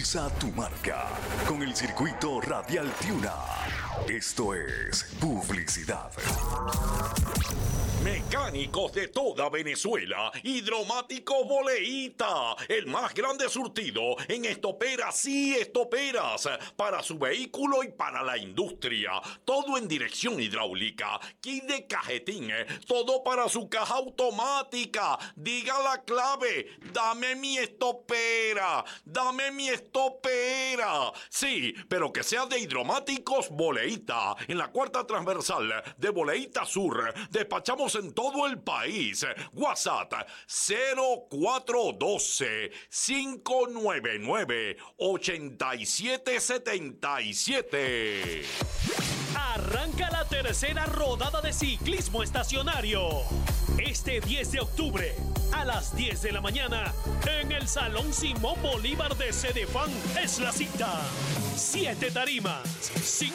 Impulsa tu marca con el circuito Radial Tiuna. Esto es publicidad. Mecánicos de toda Venezuela, Hidromáticos Boleíta, el más grande surtido en estoperas y estoperas para su vehículo y para la industria. Todo en dirección hidráulica, kit de cajetín, todo para su caja automática. Diga la clave: dame mi estopera, dame mi estopera. Sí, pero que sea de Hidromáticos Boleíta, en la cuarta transversal de Boleíta Sur. Despachamos en todo el país. WhatsApp 0412-599-8777. Arranca la tercera rodada de ciclismo estacionario. Este 10 de octubre, a las 10 de la mañana, en el Salón Simón Bolívar de Cedefán es la cita. 7 tarimas,